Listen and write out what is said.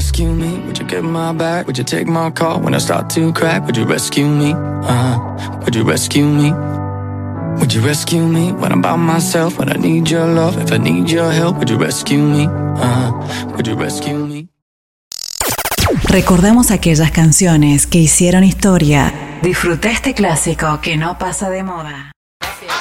rescue me? Would you get my back? Would you take my call when I start to crack? Would you rescue me? Would you rescue me? Would you rescue me when I'm by myself? When I need your love, if I need your help, would you rescue me? Would you rescue me? Recordamos aquellas canciones que hicieron historia. Disfruta este clásico que no pasa de moda.